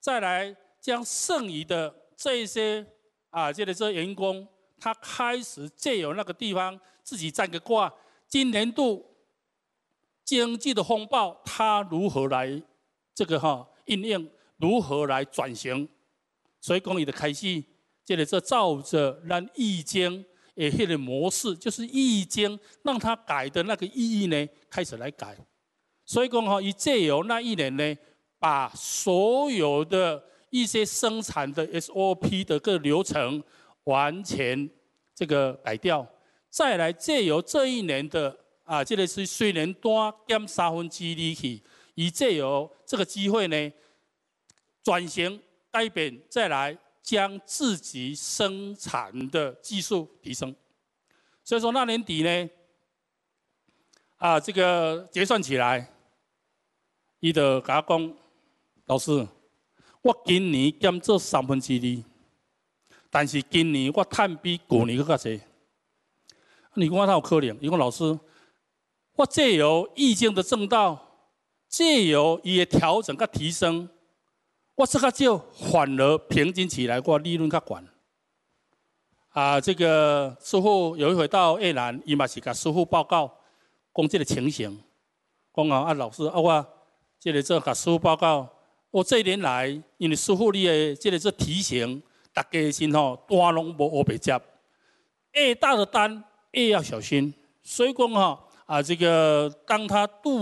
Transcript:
再来将剩余的这一些这员工，他开始借由那个地方自己占个卦，今年度经济的风暴，他如何来应用，如何来转型？所以讲，伊就开始这照着咱易经的迄个模式，就是易经让他改的那个意义呢，开始来改。所以讲伊借由那一年呢，把所有的一些生产的 SOP 的个流程完全改掉，再来借由这一年的是虽然单减2/3去，以借由这个机会呢，转型改变，再来将自己生产的技术提升。所以说那年底呢，结算起来，伊就甲我讲，老师，我今年减做2/3，但是今年我赚比去年更较济。你讲我哪有可能？伊讲老师，我借由易经的正道，借由伊的调整甲提升，我这个就反而平均起来，我利润较悬。师傅有一回到越南，伊嘛是甲师傅报告讲这个情形，讲老师我甲师傅报告，我这一年来，因为师傅你的提醒，大家先单拢无黑白接，越大的单越要小心，所以讲当他